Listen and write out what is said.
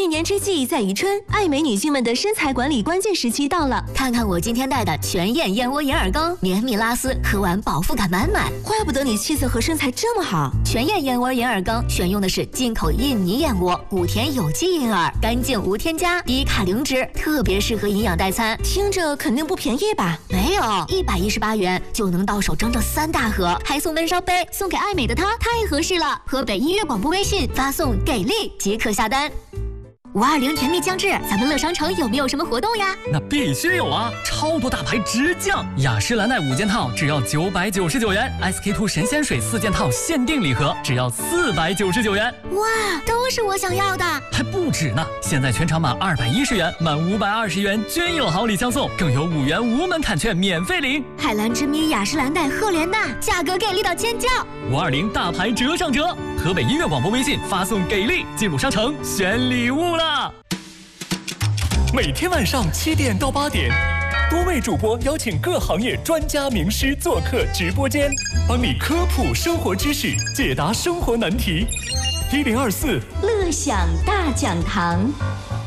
一年之计在于春，爱美女性们的身材管理关键时期到了。 看看我今天带的全燕燕窝银耳羹，绵密拉丝，喝完饱腹感满满。 怪不得你气色和身材这么好。 全燕燕窝银耳羹选用的是进口印尼燕窝，5天有机银耳，干净无添加，低卡零脂，特别适合营养代餐。 听着肯定不便宜吧？ 没有，118元就能到手整整3大盒，还送闷烧杯，送给爱美的她太合适了。河北音乐广播微信发送给力即可下单。520甜蜜将至，咱们乐商城有没有什么活动呀？ 那必须有啊！超多大牌直降，雅诗兰黛5件套只要999元 ，SK2 神仙水4件套限定礼盒只要499元。 哇，都是我想要的！ 还不止呢！现在全场满210元，满520元均有好礼相送，更有5元无门槛券免费领。 海蓝之谜、雅诗兰黛、赫莲娜，价格给力到尖叫 ！520大牌折上折，河北音乐广播微信发送给力，进入商城选礼物了。每天晚上7点到8点，多位主播邀请各行业专家名师做客直播间，帮你科普生活知识，解答生活难题。1024 乐享大讲堂。